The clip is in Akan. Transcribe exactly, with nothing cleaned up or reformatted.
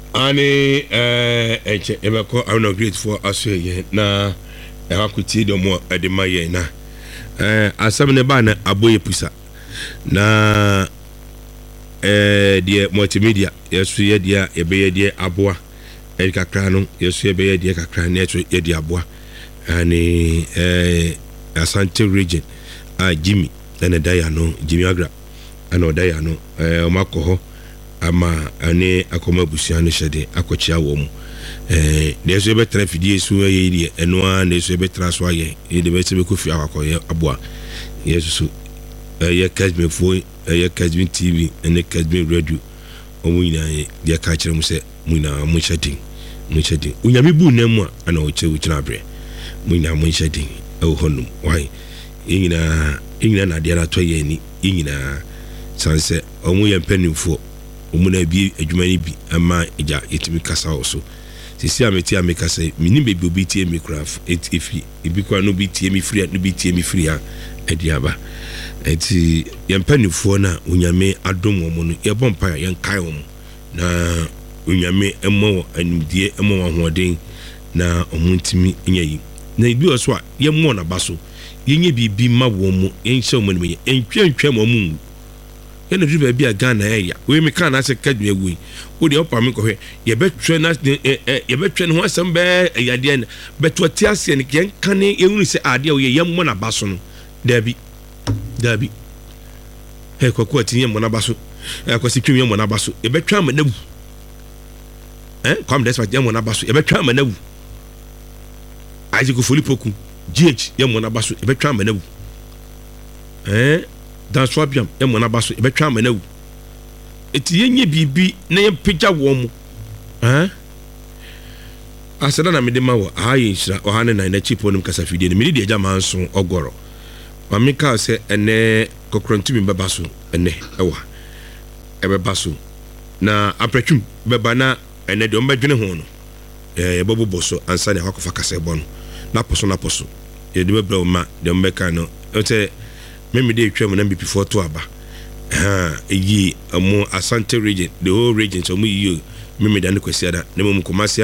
Ani eh eche ebeko I no great for aso ye na e hakuti de mo e de maye na eh asam ne ba na aboye pusa na eh de multimedia yesu ye de e be ye de aboa e kakra no yesu ye be ye de kakra na yesu ye de aboa ani eh Asante region a Jimmy na daya no Jimmy Agra ana daya no eh o makoho ama ane akoma busia no hyede akochia wo mu eh deso be tra fidie su ye die eno a deso be tra so aye e de be se be kofi akoye aboa yesu eh Kazmi fo eh Kazmi T V ene Kazmi radio o mu ina ye de ka kire mu se mu ina mu hyedin mu hyedin unyame bu na mu ana o che u kina bre mu ina mu hyedin e ho honum why ina ina na de la to ye ni ina sanse o mu ye mpanimfo omuna bi adwumani bi ama eja etimi kasa oso sisi ameti amekasa mini bebi obi tie mi craft efi ebi kwa no bi tie mi free no bi tie mi free a ediaba eti yempanifo na onyame adom wo no ye bompa ye nkai wo na onyame emo animdie emo ahoden na omuntimi nyayi na ibi oso a ye mo na baso ye nye bibi ma wo mu ye nhyɛ wo no ye entwentwem mo mu yana ju ba bia Ghana ya we me kan na se kadwe wi wo de opa me ko hwe ye betwe na ye betwe no asem be yade na beto tiase ne ken kan ye hunu se ade o ye yemmo na baso no dabi dabi he kokko atinye mo na baso e akwasi twem yemmo na baso ye betwe ama na wu eh kwam despite yemmo na baso ye betwe ama na wu aji ko foli poku G H yemmo na baso ye betwe ama na wu eh dan swabiam e mo na baso e betwa ma na wu eti yenye bibi na ye pija wo mu eh asada na mede ma wo ayi nshira o hane na na chipo nim kasa fidie ni mede de agya manso ogoro mamika se ene kokrontimi beba so ene ewa e beba so na apretwum beba na ene de o mbadwene ho no eh ebobo so ansa ne hakofa kasa ebo no na poso na poso ye de bebra o ma de mbeka no ote meme dey twem na mp four to aba ha eyi amu Asante region the whole region so mu yi meme da ne kwasiada na mu komasi